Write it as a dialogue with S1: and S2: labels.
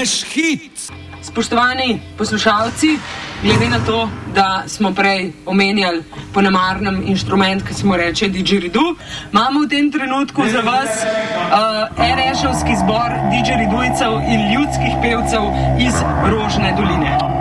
S1: naš hit.
S2: Spoštovani poslušalci, glede na to, da smo prej omenjali po namarnem inštrument, ki se mu reče didgeridoo, imamo v tem trenutku za vas RŠ-ovski zbor didgeridujcev in ljudskih pevcev iz Rožne doline.